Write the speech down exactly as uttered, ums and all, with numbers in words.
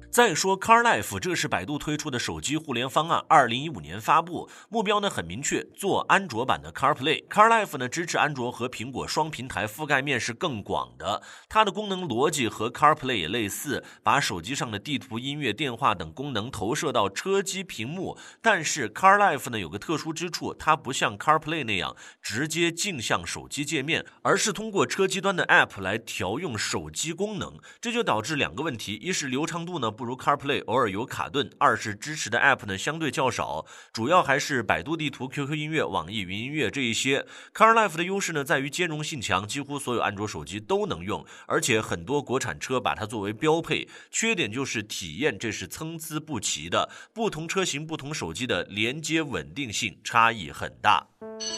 再说 CarLife， 这是百度推出的手机互联方案，二零一五年发布，目标呢很明确，做安卓版的 CarPlay。CarLife 呢支持安卓和苹果双平台，覆盖面是更广的。它的功能逻辑和 CarPlay 也类似，把手机上的地图、音乐、电话等功能投射到车机屏幕。但是 CarLife 呢有个特殊之处，它不像 CarPlay 那样直接镜像手机界面，而是通过车机端的 App 来调用手机功能。这就导致两个问题，一是流畅度呢不如 CarPlay， 偶尔有卡顿；二是支持的 App 呢相对较少，主要还是百度地图、Q Q 音乐、网易云音乐这一些。CarLife 的优势呢在于兼容性强，几乎所有安卓手机都能用，而且很多国产车把它作为标配。缺点就是体验这是参差不齐的，不同车型、不同手机的连接稳定性差异很大。